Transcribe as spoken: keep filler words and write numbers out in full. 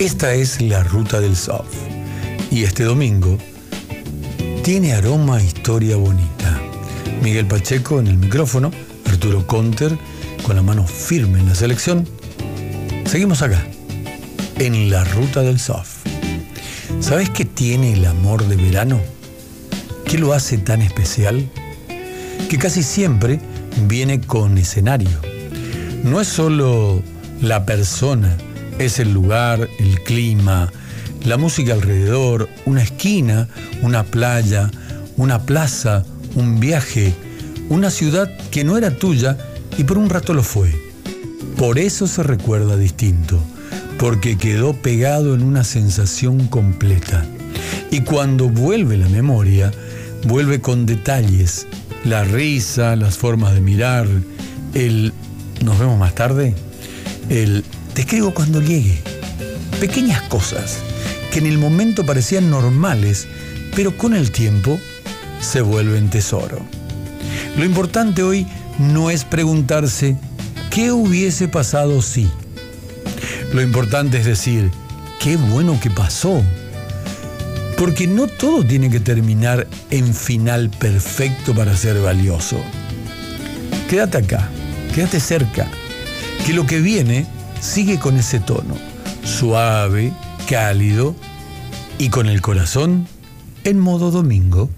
Esta es la Ruta del Soft. Y este domingo tiene aroma a historia bonita. Miguel Pacheco en el micrófono, Arturo Conter con la mano firme en la selección. Seguimos acá, en la Ruta del Soft. ¿Sabés qué tiene el amor de verano? ¿Qué lo hace tan especial? Que casi siempre viene con escenario. No es solo la persona, es el lugar, el clima, la música alrededor, una esquina, una playa, una plaza, un viaje, una ciudad que no era tuya y por un rato lo fue. Por eso se recuerda distinto, porque quedó pegado en una sensación completa. Y cuando vuelve la memoria, vuelve con detalles, la risa, las formas de mirar, el «nos vemos más tarde», el «te escribo cuando llegue». Pequeñas cosas que en el momento parecían normales, pero con el tiempo se vuelven tesoro. Lo importante hoy no es preguntarse ¿qué hubiese pasado si? Lo importante es decir ¿qué bueno que pasó? Porque no todo tiene que terminar en final perfecto para ser valioso. Quédate acá, quédate cerca, que lo que viene sigue con ese tono, suave, cálido y con el corazón en modo domingo.